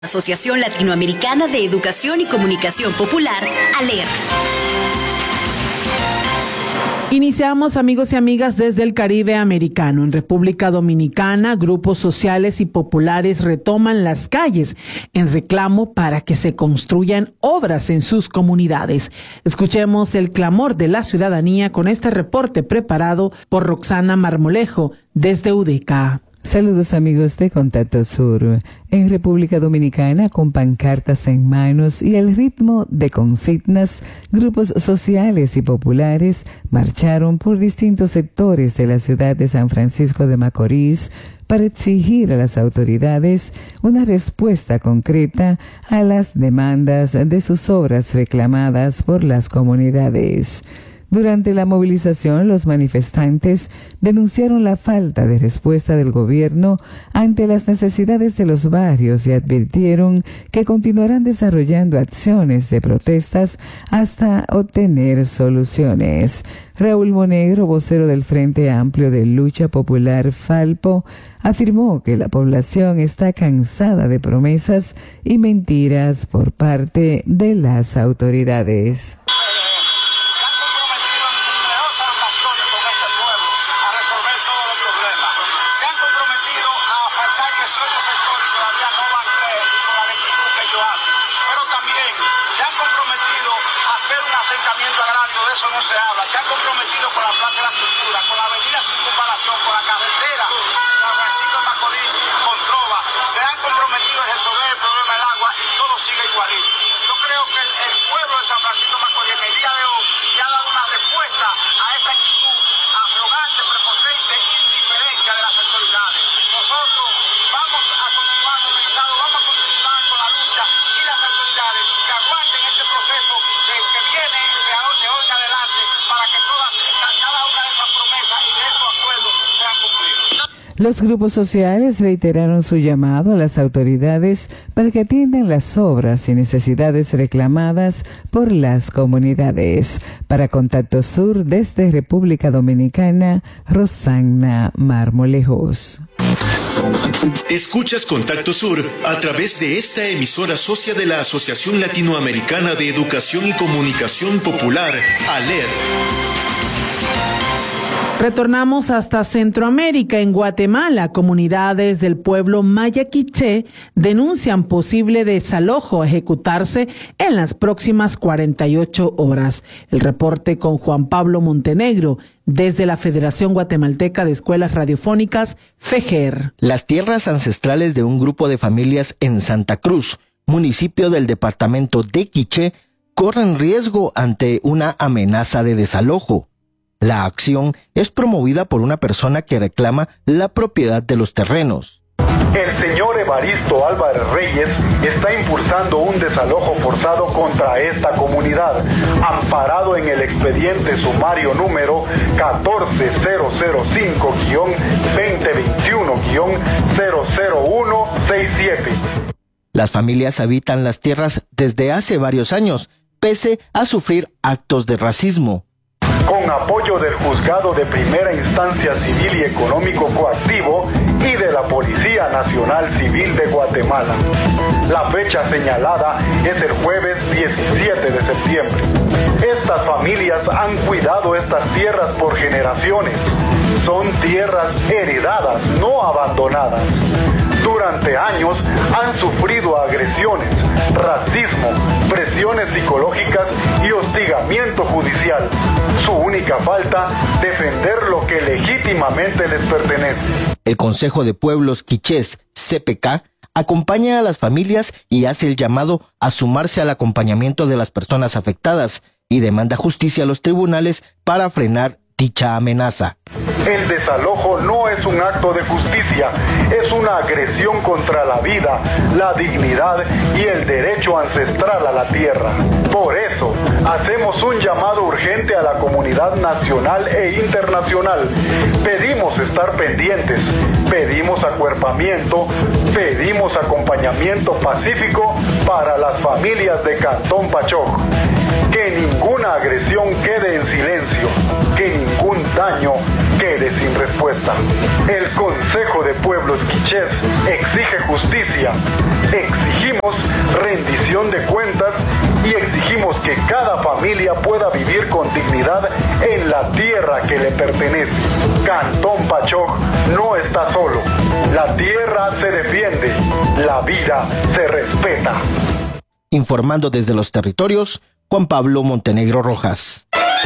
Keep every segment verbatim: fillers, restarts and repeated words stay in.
Asociación Latinoamericana de Educación y Comunicación Popular, ALER. Iniciamos, amigos y amigas, desde el Caribe americano. En República Dominicana, grupos sociales y populares retoman las calles en reclamo para que se construyan obras en sus comunidades. Escuchemos el clamor de la ciudadanía con este reporte preparado por Roxana Marmolejo desde UDECA. Saludos, amigos de Contacto Sur. En República Dominicana, con pancartas en manos y al ritmo de consignas, grupos sociales y populares marcharon por distintos sectores de la ciudad de San Francisco de Macorís para exigir a las autoridades una respuesta concreta a las demandas de sus obras reclamadas por las comunidades. Durante la movilización, los manifestantes denunciaron la falta de respuesta del gobierno ante las necesidades de los barrios y advirtieron que continuarán desarrollando acciones de protestas hasta obtener soluciones. Raúl Monegro, vocero del Frente Amplio de Lucha Popular Falpo, afirmó que la población está cansada de promesas y mentiras por parte de las autoridades. Los grupos sociales reiteraron su llamado a las autoridades para que atiendan las obras y necesidades reclamadas por las comunidades. Para Contacto Sur, desde República Dominicana, Roxana Marmolejos. Escuchas Contacto Sur a través de esta emisora socia de la Asociación Latinoamericana de Educación y Comunicación Popular, ALER. Retornamos hasta Centroamérica. En Guatemala, comunidades del pueblo maya quiché denuncian posible desalojo a ejecutarse en las próximas cuarenta y ocho horas. El reporte con Juan Pablo Montenegro desde la Federación Guatemalteca de Escuelas Radiofónicas, FEGER. Las tierras ancestrales de un grupo de familias en Santa Cruz, municipio del departamento de Quiché, corren riesgo ante una amenaza de desalojo. La acción es promovida por una persona que reclama la propiedad de los terrenos. El señor Evaristo Álvarez Reyes está impulsando un desalojo forzado contra esta comunidad, amparado en el expediente sumario número catorce mil cinco veinte veintiuno cero cero uno sesenta y siete. Las familias habitan las tierras desde hace varios años, pese a sufrir actos de racismo. Con apoyo del Juzgado de Primera Instancia Civil y Económico Coactivo y de la Policía Nacional Civil de Guatemala. La fecha señalada es el jueves diecisiete de septiembre. Estas familias han cuidado estas tierras por generaciones. Son tierras heredadas, no abandonadas. Durante años han sufrido agresiones, racismo, presiones psicológicas y hostigamiento judicial. Su única falta, defender lo que legítimamente les pertenece. El Consejo de Pueblos Quichés, C P K, acompaña a las familias y hace el llamado a sumarse al acompañamiento de las personas afectadas y demanda justicia a los tribunales para frenar dicha amenaza. El desalojo no es un acto de justicia, es una agresión contra la vida, la dignidad y el derecho ancestral a la tierra. Por eso, hacemos un llamado urgente a la comunidad nacional e internacional. Pedimos estar pendientes, pedimos acuerpamiento, pedimos acompañamiento pacífico para las familias de Cantón Pachoc. Que ninguna agresión quede en silencio, que ningún daño quede sin respuesta. El Consejo de Pueblos quichés exige justicia, exigimos rendición de cuentas y exigimos que cada familia pueda vivir con dignidad en la tierra que le pertenece. Cantón Pachoc no está solo. La tierra se defiende, la vida se respeta. Informando desde los territorios, Juan Pablo Montenegro Rojas.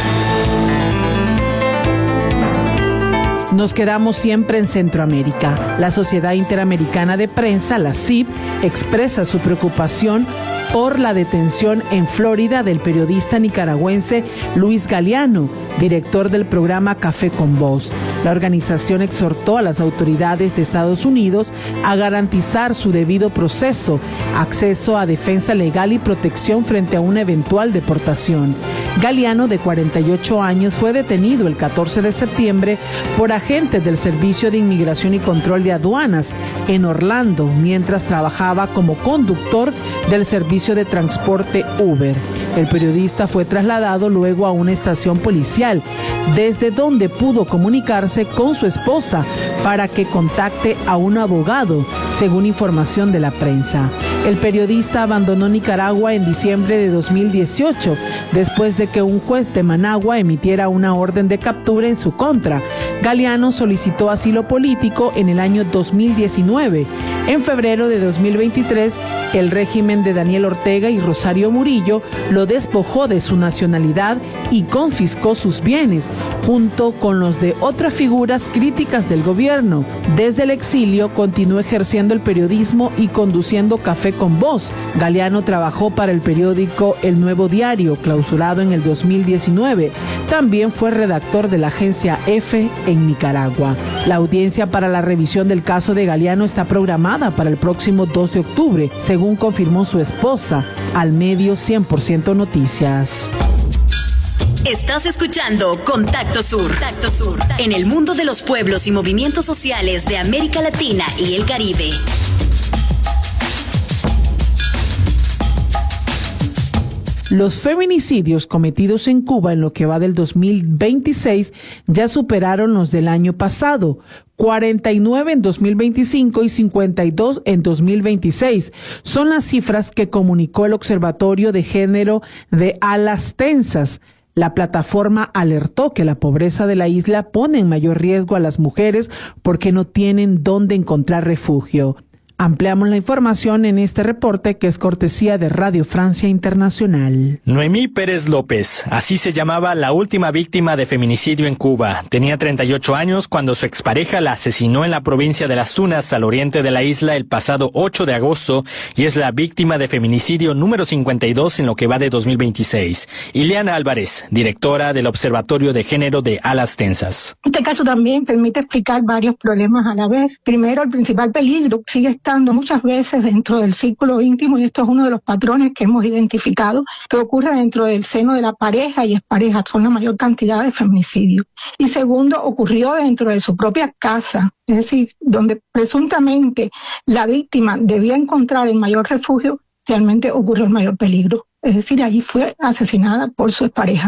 Nos quedamos siempre en Centroamérica. La Sociedad Interamericana de Prensa, la C I P, expresa su preocupación por la detención en Florida del periodista nicaragüense Luis Galeano, director del programa Café con Voz. La organización exhortó a las autoridades de Estados Unidos a garantizar su debido proceso, acceso a defensa legal y protección frente a una eventual deportación. Galeano, de cuarenta y ocho años, fue detenido el catorce de septiembre por agentes del Servicio de Inmigración y Control de Aduanas en Orlando, mientras trabajaba como conductor del servicio de transporte Uber. El periodista fue trasladado luego a una estación policial, desde donde pudo comunicarse con su esposa para que contacte a un abogado, según información de la prensa. El periodista abandonó Nicaragua en diciembre de dos mil dieciocho, después de que un juez de Managua emitiera una orden de captura en su contra. Galeano solicitó asilo político en el año dos mil diecinueve. En febrero de dos mil veintitrés, el régimen de Daniel Ortega y Rosario Murillo lo despojó de su nacionalidad y confiscó sus bienes, junto con los de otras figuras críticas del gobierno. Desde el exilio continuó ejerciendo el periodismo y conduciendo Café con Voz. Galeano trabajó para el periódico El Nuevo Diario, clausurado en el dos mil diecinueve. También fue redactor de la agencia F en Nicaragua. La audiencia para la revisión del caso de Galeano está programada para el próximo dos de octubre, según confirmó su esposa al medio cien por ciento Noticias. Estás escuchando Contacto Sur. Contacto Sur. En el mundo de los pueblos y movimientos sociales de América Latina y el Caribe. Los feminicidios cometidos en Cuba en lo que va del dos mil veintiséis ya superaron los del año pasado. cuarenta y nueve en dos mil veinticinco y cincuenta y dos en dos mil veintiséis. Son las cifras que comunicó el Observatorio de Género de Alas Tensas. La plataforma alertó que la pobreza de la isla pone en mayor riesgo a las mujeres porque no tienen dónde encontrar refugio. Ampliamos la información en este reporte que es cortesía de Radio Francia Internacional. Noemí Pérez López, así se llamaba la última víctima de feminicidio en Cuba. Tenía treinta y ocho años cuando su expareja la asesinó en la provincia de Las Tunas, al oriente de la isla, el pasado ocho de agosto, y es la víctima de feminicidio número cincuenta y dos en lo que va de dos mil veintiséis. Ileana Álvarez, directora del Observatorio de Género de Alas Tensas. Este caso también permite explicar varios problemas a la vez. Primero, el principal peligro sigue estando muchas veces dentro del círculo íntimo, y esto es uno de los patrones que hemos identificado que ocurre dentro del seno de la pareja y expareja. Son la mayor cantidad de feminicidios. Y segundo, ocurrió dentro de su propia casa, es decir, donde presuntamente la víctima debía encontrar el mayor refugio, realmente ocurrió el mayor peligro. Es decir, allí fue asesinada por su expareja.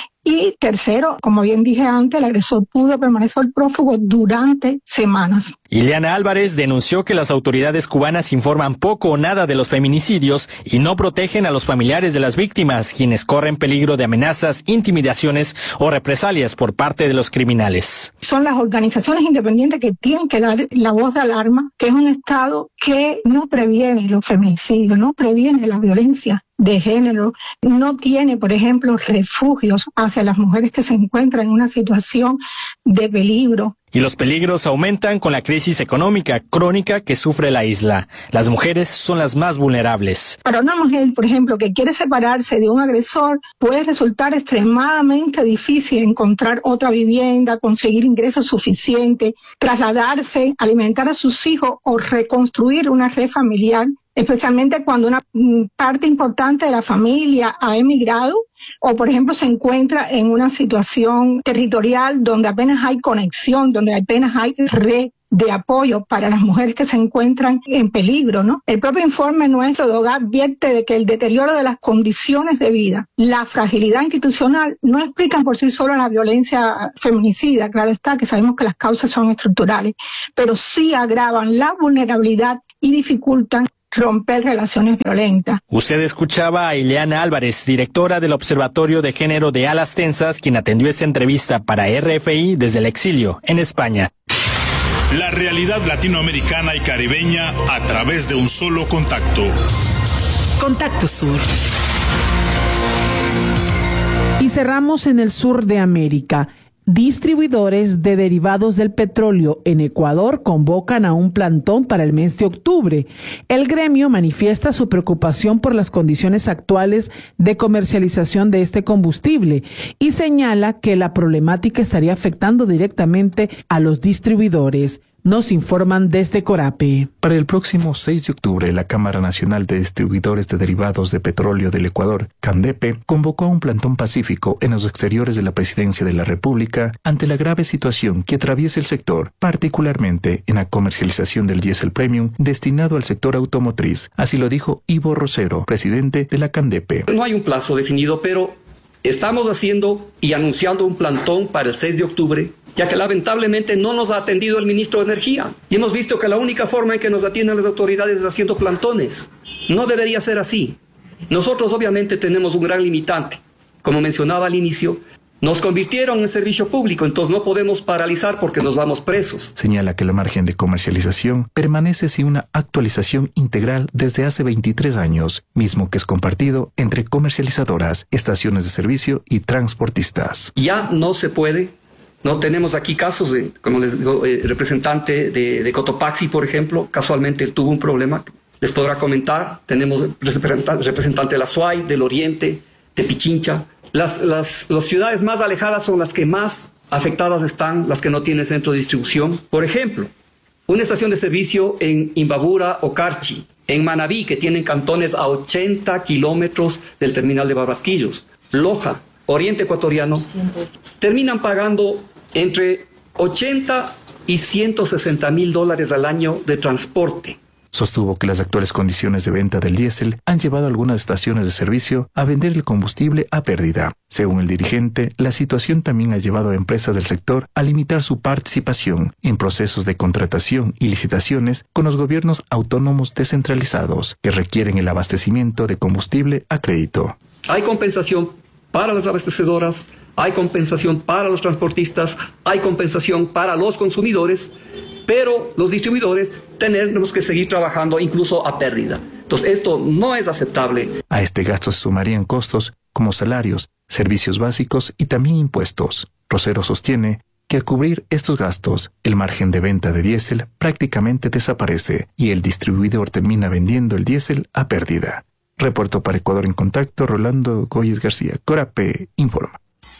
Y tercero, como bien dije antes, el agresor pudo permanecer prófugo durante semanas. Ileana Álvarez denunció que las autoridades cubanas informan poco o nada de los feminicidios y no protegen a los familiares de las víctimas, quienes corren peligro de amenazas, intimidaciones o represalias por parte de los criminales. Son las organizaciones independientes que tienen que dar la voz de alarma, que es un Estado que no previene los feminicidios, no previene la violencia de género, no tiene, por ejemplo, refugios hacia las mujeres que se encuentran en una situación de peligro. Y los peligros aumentan con la crisis económica crónica que sufre la isla. Las mujeres son las más vulnerables. Para una mujer, por ejemplo, que quiere separarse de un agresor, puede resultar extremadamente difícil encontrar otra vivienda, conseguir ingresos suficientes, trasladarse, alimentar a sus hijos o reconstruir una red familiar, especialmente cuando una parte importante de la familia ha emigrado o, por ejemplo, se encuentra en una situación territorial donde apenas hay conexión, donde apenas hay red de apoyo para las mujeres que se encuentran en peligro, ¿no? El propio informe nuestro de hogar advierte de que el deterioro de las condiciones de vida, la fragilidad institucional, no explican por sí solo la violencia feminicida, claro está, que sabemos que las causas son estructurales, pero sí agravan la vulnerabilidad y dificultan romper relaciones violentas. Usted escuchaba a Ileana Álvarez, directora del Observatorio de Género de Alas Tensas, quien atendió esta entrevista para R F I desde el exilio en España. La realidad latinoamericana y caribeña a través de un solo contacto. Contacto Sur. Y cerramos en el sur de América. Distribuidores de derivados del petróleo en Ecuador convocan a un plantón para el mes de octubre. El gremio manifiesta su preocupación por las condiciones actuales de comercialización de este combustible y señala que la problemática estaría afectando directamente a los distribuidores. Nos informan desde Corape. Para el próximo seis de octubre, la Cámara Nacional de Distribuidores de Derivados de Petróleo del Ecuador, CANDEPE, convocó a un plantón pacífico en los exteriores de la Presidencia de la República ante la grave situación que atraviesa el sector, particularmente en la comercialización del diésel premium destinado al sector automotriz. Así lo dijo Ivo Rosero, presidente de la CANDEPE. No hay un plazo definido, pero estamos haciendo y anunciando un plantón para el seis de octubre, ya que lamentablemente no nos ha atendido el ministro de Energía. Y hemos visto que la única forma en que nos atienden las autoridades es haciendo plantones. No debería ser así. Nosotros obviamente tenemos un gran limitante. Como mencionaba al inicio, nos convirtieron en servicio público, entonces no podemos paralizar porque nos vamos presos. Señala que el margen de comercialización permanece sin una actualización integral desde hace veintitrés años, mismo que es compartido entre comercializadoras, estaciones de servicio y transportistas. Ya no se puede. No tenemos aquí casos de, como les digo, eh, representante de, de Cotopaxi, por ejemplo, casualmente él tuvo un problema, les podrá comentar. Tenemos representante, representante de la S U A Y, del Oriente, de Pichincha. Las, las, las ciudades más alejadas son las que más afectadas están, las que no tienen centro de distribución. Por ejemplo, una estación de servicio en Imbabura o Carchi, en Manabí, que tienen cantones a ochenta kilómetros del terminal de Barrasquillos, Loja, Oriente Ecuatoriano, terminan pagando entre ochenta y ciento sesenta mil dólares al año de transporte. Sostuvo que las actuales condiciones de venta del diésel han llevado a algunas estaciones de servicio a vender el combustible a pérdida. Según el dirigente, la situación también ha llevado a empresas del sector a limitar su participación en procesos de contratación y licitaciones con los gobiernos autónomos descentralizados que requieren el abastecimiento de combustible a crédito. Hay compensación para las abastecedoras, hay compensación para los transportistas, hay compensación para los consumidores, pero los distribuidores tenemos que seguir trabajando incluso a pérdida. Entonces esto no es aceptable. A este gasto se sumarían costos como salarios, servicios básicos y también impuestos. Rosero sostiene que al cubrir estos gastos, el margen de venta de diésel prácticamente desaparece y el distribuidor termina vendiendo el diésel a pérdida. Reportó para Ecuador en Contacto, Rolando Goyes García. Corape informa.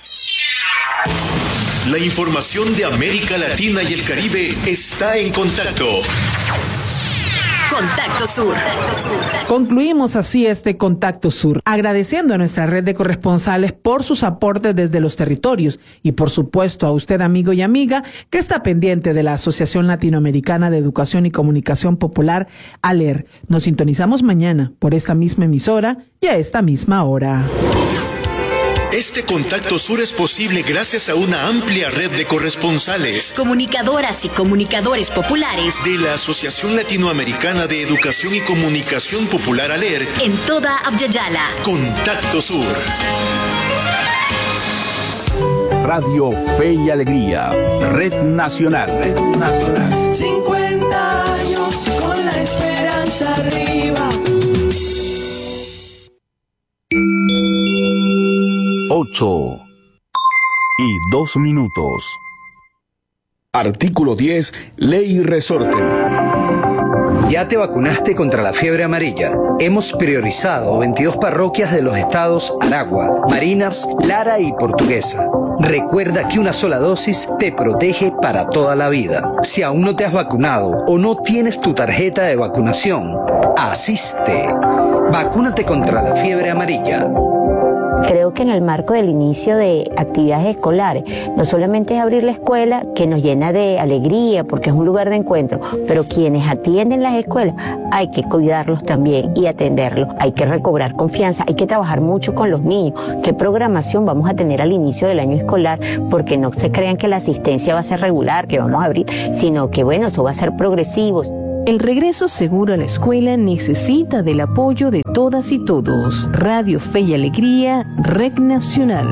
La información de América Latina y el Caribe está en Contacto. Contacto Sur. Concluimos así este Contacto Sur, agradeciendo a nuestra red de corresponsales por sus aportes desde los territorios y por supuesto a usted, amigo y amiga, que está pendiente de la Asociación Latinoamericana de Educación y Comunicación Popular, ALER. Nos sintonizamos mañana por esta misma emisora y a esta misma hora. Este Contacto Sur es posible gracias a una amplia red de corresponsales, comunicadoras y comunicadores populares de la Asociación Latinoamericana de Educación y Comunicación Popular ALER en toda Abya-Yala. Contacto Sur. Radio Fe y Alegría, Red Nacional. Red Nacional. cincuenta años con la esperanza arriba. Ocho y dos minutos. Artículo diez, Ley Resorte. ¿Ya te vacunaste contra la fiebre amarilla? Hemos priorizado veintidós parroquias de los estados Aragua, Barinas, Lara y Portuguesa. Recuerda que una sola dosis te protege para toda la vida. Si aún no te has vacunado o no tienes tu tarjeta de vacunación, asiste. Vacúnate contra la fiebre amarilla. Creo que en el marco del inicio de actividades escolares, no solamente es abrir la escuela, que nos llena de alegría porque es un lugar de encuentro, pero quienes atienden las escuelas hay que cuidarlos también y atenderlos. Hay que recobrar confianza, hay que trabajar mucho con los niños. ¿Qué programación vamos a tener al inicio del año escolar? Porque no se crean que la asistencia va a ser regular, que vamos a abrir, sino que bueno, eso va a ser progresivo. El regreso seguro a la escuela necesita del apoyo de todas y todos. Radio Fe y Alegría, Red Nacional.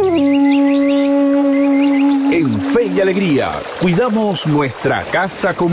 En Fe y Alegría, cuidamos nuestra casa común.